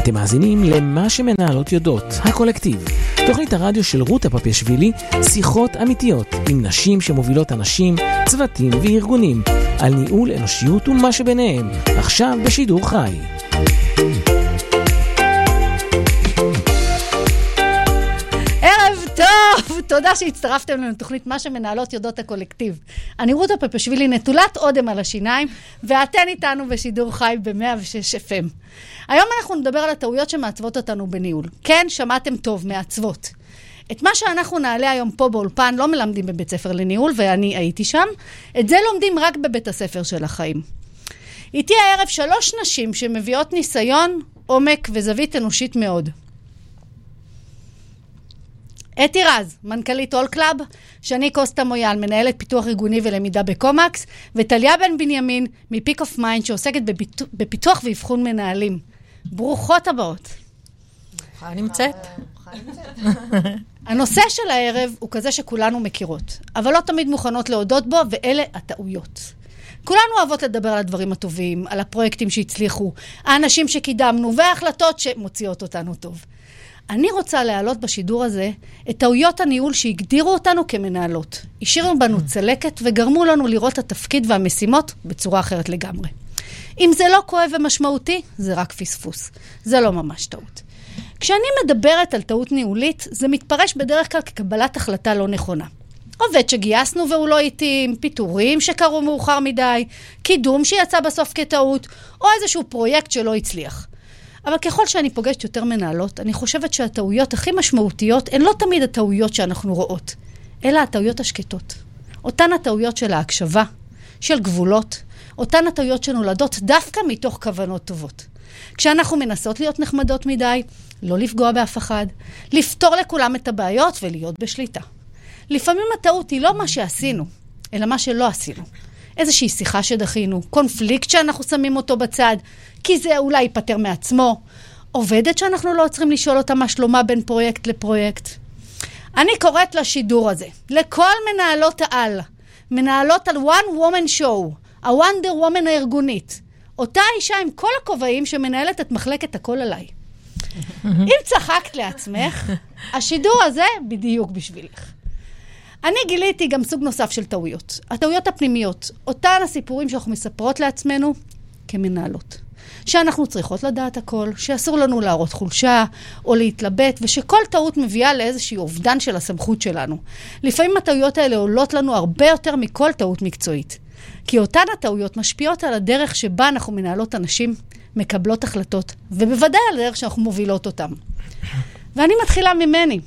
אתם מאזינים למה שמנהלות יודעות, הקולקטיב. תוכנית הרדיו של רות הפפיישווילי, שיחות אמיתיות עם נשים שמובילות אנשים, צוותים וארגונים, על ניהול אנושיות ומה שביניהם, עכשיו בשידור חי. טוב, תודה שהצטרפתם לנו לתוכנית מה שמנהלות יודעות הקולקטיב. אני רות הפפיישווילי, נטולת אודם על השיניים, ואתן איתנו בשידור חי ב-106 FM. היום אנחנו נדבר על הטעויות שמעצבות אותנו בניהול. כן, שמעתם טוב, מעצבות. את מה שאנחנו נעלה היום פה באולפן לא מלמדים בבית ספר לניהול, ואני הייתי שם. את זה לומדים רק בבית הספר של החיים. איתי הערב 3 נשים שמביאות ניסיון, עומק וזווית אנושית מאוד. אתי רז, מנכ"לית אול קלאב, שני קוסטה מויאל, מנהלת פיתוח ארגוני ולמידה בקומקס, וטליה בן בנימין מפיק אוף מיינד, שעוסקת בפיתוח ואבחון מנהלים. ברוכות הבאות. נמצאת. הנושא של הערב הוא כזה שכולנו מכירות, אבל לא תמיד מוכנות להודות בו, ואלה הטעויות. כולנו אוהבות לדבר על הדברים הטובים, על הפרויקטים שהצליחו, האנשים שקידמנו, וההחלטות שמוציאות אותנו טוב. אני רוצה להעלות בשידור הזה את טעויות הניהול שהגדירו אותנו כמנהלות. השאירו בנו צלקת וגרמו לנו לראות את התפקיד והמשימות בצורה אחרת לגמרי. אם זה לא כואב ומשמעותי, זה רק פספוס. זה לא ממש טעות. כשאני מדברת על טעות ניהולית, זה מתפרש בדרך כלל כקבלת החלטה לא נכונה. עובד שגייסנו והוא לא איתים, פיטורים שקרו מאוחר מדי, קידום שיצא בסוף כטעות, או איזשהו פרויקט שלא הצליח. אבל ככל שאני פוגשת יותר מנהלות, אני חושבת שהטעויות הכי משמעותיות הן לא תמיד הטעויות שאנחנו רואות, אלא הטעויות השקטות. אותן הטעויות של ההקשבה, של גבולות, אותן הטעויות שנולדות דווקא מתוך כוונות טובות. כשאנחנו מנסות להיות נחמדות מדי, לא לפגוע באף אחד, לפתור לכולם את הבעיות ולהיות בשליטה. לפעמים הטעות היא לא מה שעשינו, אלא מה שלא עשינו. איזושהי שיחה שדחינו, קונפליקט שאנחנו שמים אותו בצד, כי זה אולי ייפטר מעצמו, עובדת שאנחנו לא צריכים לשאול אותה מה שלומה בין פרויקט לפרויקט. אני קוראת לשידור הזה, לכל מנהלות העל, מנהלות על one woman show, הוונדר וומן הארגונית, אותה אישה עם כל הכובעים שמנהלת את מחלקת הכל עליי. אם צחקת לעצמך, השידור הזה בדיוק בשבילך. אני גיליתי גם סוג נוסף של טעויות. הטעויות הפנימיות, אותן הסיפורים שאנחנו מספרות לעצמנו כמנהלות. שאנחנו צריכות לדעת הכל, שאסור לנו להראות חולשה או להתלבט, ושכל טעות מביאה לאיזושהי אובדן של הסמכות שלנו. לפעמים הטעויות האלה עולות לנו הרבה יותר מכל טעות מקצועית. כי אותן הטעויות משפיעות על הדרך שבה אנחנו מנהלות אנשים, מקבלות החלטות, ובוודאי על הדרך שאנחנו מובילות אותם. ואני מתחילה ממני.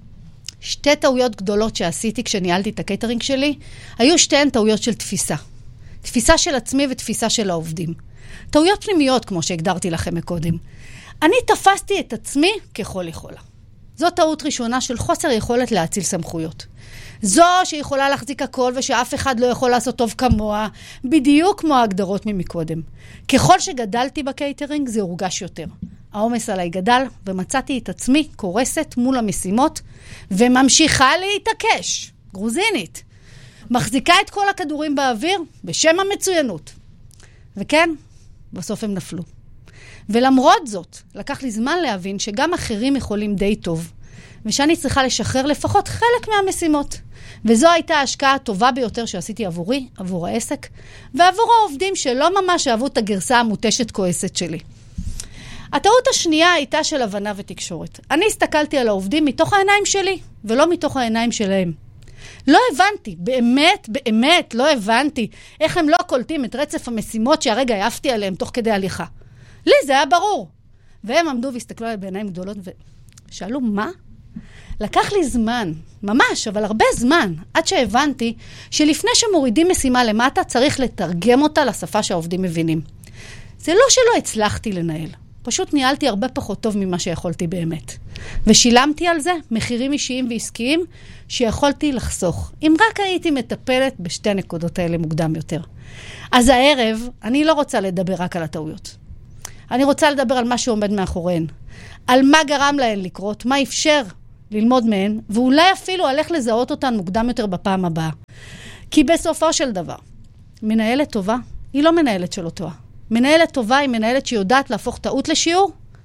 2 טעויות גדולות שעשיתי כשניהלתי את הקייטרינג שלי, היו 2 טעויות של תפיסה. תפיסה של עצמי ותפיסה של העובדים. טעויות פנימיות, כמו שהגדרתי לכם מקודם. אני תפסתי את עצמי ככל יכולה. זו טעות ראשונה של חוסר יכולת להציל סמכויות. זו שיכולה להחזיק הכל ושאף אחד לא יכול לעשות טוב כמוה, בדיוק כמו ההגדרות ממקודם. ככל שגדלתי בקייטרינג זה הורגש יותר. העומס עליי גדל ומצאתי את עצמי קורסת מול המשימות וממשיכה להתעקש, גרוזינית. מחזיקה את כל הכדורים באוויר בשם המצוינות. וכן, בסוף הם נפלו. ולמרות זאת, לקח לי זמן להבין שגם אחרים יכולים די טוב, ושאני צריכה לשחרר לפחות חלק מהמשימות. וזו הייתה ההשקעה הטובה ביותר שעשיתי עבורי, עבור העסק, ועבור העובדים שלא ממש אהבו את הגרסה המוטשת כועסת שלי. הטעות השנייה הייתה של הבנה ותקשורת. אני הסתכלתי על העובדים מתוך העיניים שלי, ולא מתוך העיניים שלהם. לא הבנתי, באמת לא הבנתי איך הם לא קולטים את רצף המשימות שהרגע העפתי עליהם תוך כדי הליכה. לי זה היה ברור. והם עמדו והסתכלו עליי בעיניים גדולות ושאלו מה? לקח לי זמן, ממש, אבל הרבה זמן, עד שהבנתי שלפני שמורידים משימה למטה צריך לתרגם אותה לשפה שהעובדים מבינים. זה לא שלא הצלחתי לנהל. פשוט ניהלתי הרבה פחות טוב ממה שיכולתי באמת. ושילמתי על זה מחירים אישיים ועסקיים שיכולתי לחסוך. אם רק הייתי מטפלת בשתי הנקודות האלה מוקדם יותר. אז הערב אני לא רוצה לדבר רק על הטעויות. אני רוצה לדבר על מה שעומד מאחוריהן. על מה גרם להן לקרות, מה אפשר ללמוד מהן, ואולי אפילו הלך לזהות אותן מוקדם יותר בפעם הבאה. כי בסופו של דבר, מנהלת טובה היא לא מנהלת שלא טועה. מנהלת טובה היא מנהלת שיודעת להפוך טעות לשיעור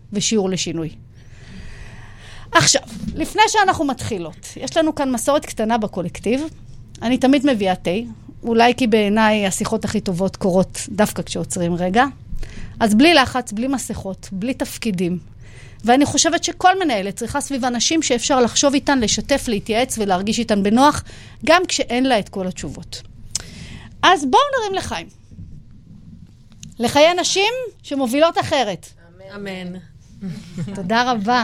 ושיעור לשינוי. עכשיו, לפני שאנחנו מתחילות, יש לנו כאן מסורת קטנה בקולקטיב. אני תמיד מביאה תה, אולי כי בעיניי השיחות הכי טובות קורות דווקא כשעוצרים רגע. אז בלי לחץ, בלי מסכות, בלי תפקידים. ואני חושבת שכל מנהלת צריכה סביב אנשים שאפשר לחשוב איתן, לשתף, להתייעץ ולהרגיש איתן בנוח, גם כשאין לה את כל התשובות. אז בואו נרים לחיים. לחיי נשים שמובילות אחרת. אמן. תודה רבה.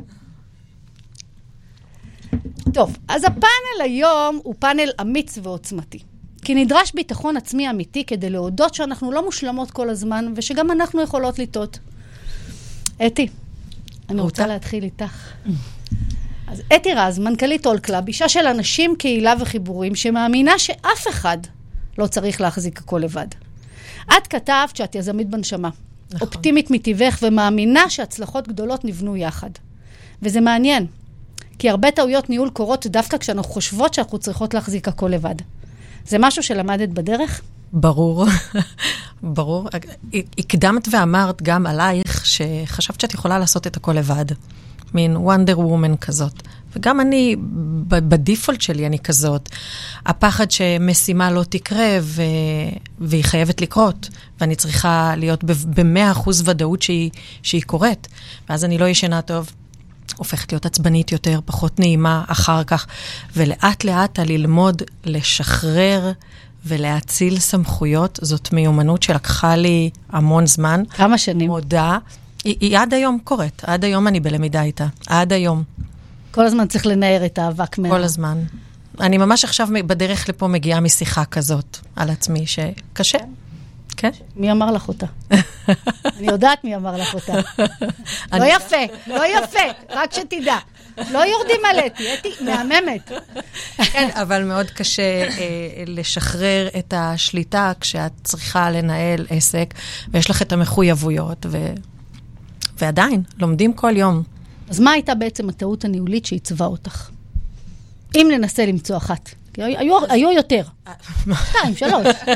טוב, אז הפאנל היום הוא פאנל אמיץ ועוצמתי. כי נדרש ביטחון עצמי אמיתי כדי להודות שאנחנו לא מושלמות כל הזמן, ושגם אנחנו יכולות לטעות. אתי, אני רוצה להתחיל איתך. אז אתי רז, מנכ"לית אול קלאב, אישה של אנשים, קהילה וחיבורים, שמאמינה שאף אחד לא צריך להחזיק הכל לבד. את כתבת שאת יזמית בנשמה, נכון. אופטימית מטבעך, ומאמינה שהצלחות גדולות נבנו יחד. וזה מעניין, כי הרבה טעויות ניהול קורות דווקא כשאנחנו חושבות שאנחנו צריכות להחזיק הכל לבד. זה משהו שלמדת בדרך? ברור, ברור. הקדמת ואמרת גם עלייך שחשבת שאת יכולה לעשות את הכל לבד. מין וונדר וומן כזאת. וגם אני, בדיפולט שלי אני כזאת. הפחד שמשימה לא תקרה והיא חייבת לקרות. ואני צריכה להיות ב100% ודאות שהיא קורית. ואז אני לא ישנה טוב. הופכת להיות עצבנית יותר, פחות נעימה אחר כך. ולאט לאט ללמוד לשחרר ולהציל סמכויות, זאת מיומנות שלקחה לי המון זמן. כמה שנים? מודה. היא עד היום קורית, עד היום אני בלמידה איתה, עד היום. כל הזמן צריך לנער את האבק מה... כל הזמן. אני ממש עכשיו בדרך לפה מגיעה משיחה כזאת על עצמי, שקשה. כן? מי אמר לך אותה? אני יודעת מי אמר לך אותה. לא יפה, לא יפה, רק שתדע. לא יורדים על אתי, אתי מהממת. כן, אבל מאוד קשה לשחרר את השליטה כשאת צריכה לנהל עסק, ויש לך את המחויבויות, ועדיין, לומדים כל יום. אז מה הייתה בעצם הטעות הניהולית שעיצבה אותך? אם ננסה למצוא אחת. היו יותר. 2, 3.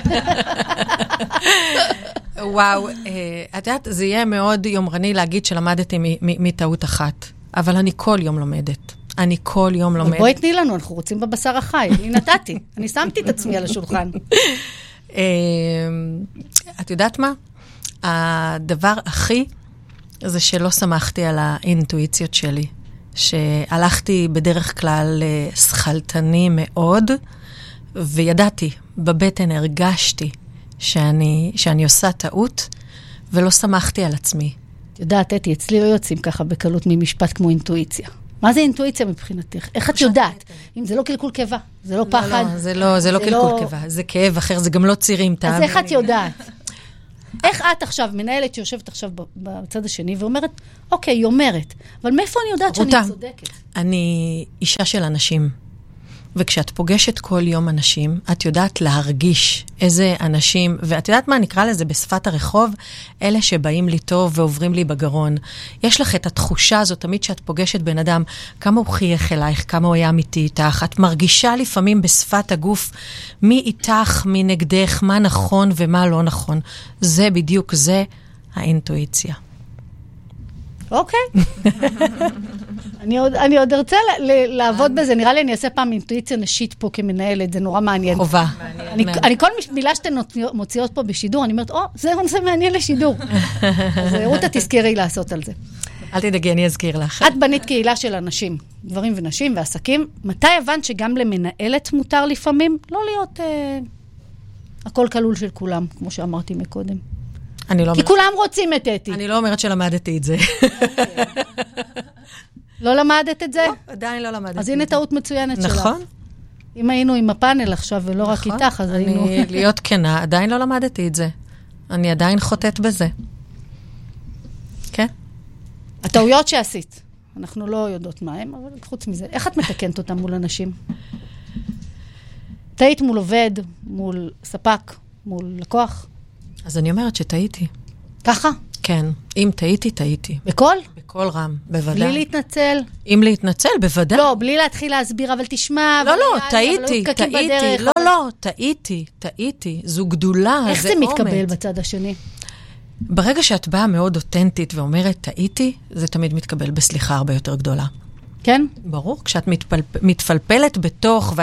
וואו, את יודעת, זה יהיה מאוד יומרני להגיד שלמדתי מטעות אחת. אבל אני כל יום לומדת. אני כל יום לומדת. בואי תני לנו, אנחנו רוצים בבשר החי. אני נתתי. אני שמתי את עצמי על השולחן. את יודעת מה? הדבר הכי זה שלא שמחתי על האינטואיציות שלי. שהלכתי בדרך כלל שכלתני מאוד, וידעתי, בבטן הרגשתי שאני עושה טעות, ולא שמחתי על עצמי. את יודעת, אתי, אצלי לא יוצאים ככה בקלות ממשפט כמו אינטואיציה. מה זה אינטואיציה מבחינתך? איך את יודעת? אם זה לא קלקול קיבה, זה לא פחד. לא, זה לא קלקול קיבה, זה כאב אחר, זה גם לא צירים טעם. אז איך את יודעת? איך את עכשיו, מנהלת שיושבת עכשיו בצד השני, ואומרת, אוקיי, היא אומרת, אבל מאיפה אני יודעת שאני צודקת? אני אישה של אנשים, וכשאת פוגשת כל יום אנשים, את יודעת להרגיש איזה אנשים, ואת יודעת מה נקרא לזה בשפת הרחוב, אלה שבאים לי טוב ועוברים לי בגרון. יש לך את התחושה הזאת, תמיד שאת פוגשת בן אדם, כמה הוא חייך אלייך, כמה הוא היה אמיתי איתך, את מרגישה לפעמים בשפת הגוף, מי איתך, מי נגדך, מה נכון ומה לא נכון. זה בדיוק זה האינטואיציה. אוקיי. אני עוד ארצה לעבוד בזה, נראה לי אני אעשה פעם אינטואיציה נשית פה כמנהלת, זה נורא מעניין. חובה. אני כל מילה שאתן מוציאות פה בשידור, אני אומרת, זה נושא מעניין לשידור. אז רותה תזכרי לעשות על זה. אל תדאגי, אני אזכיר לך. את בנית קהילה של אנשים, גברים ונשים ועסקים. מתי הבנת שגם למנהלת מותר לפעמים לא להיות הכל כלול של כולם, כמו שאמרתי מקודם? כי כולם רוצים את אתי. אני לא אומרת שלמדתי את זה. לא למדת את זה? לא, עדיין לא למדתי. אז הנה טעות מצוינת שלך. נכון. אם היינו עם הפאנל עכשיו ולא רק איתך, אז היינו... להיות כנה, עדיין לא למדתי את זה. אני עדיין חוטאת בזה. כן? הטעויות שעשית, אנחנו לא יודעות מה הם, אבל חוץ מזה, איך את מתקנת אותם מול אנשים? טעית מול עובד, מול ספק, מול לקוח? אז אני אומרת שטעיתי. ככה? כן. אם טעיתי, טעיתי. בכל? בכל רם, בוודאי. בלי להתנצל? אם להתנצל, בוודאי. לא, בלי להתחיל להסביר, אבל תשמע... לא, טעיתי. לא, טעיתי. זו גדולה, איך זה מתקבל בצד השני? ברגע שאת באה מאוד אותנטית ואומרת, טעיתי, זה תמיד מתקבל בסליחה הרבה יותר גדולה. כן? ברור, כשאת מתפלפלת בתוך,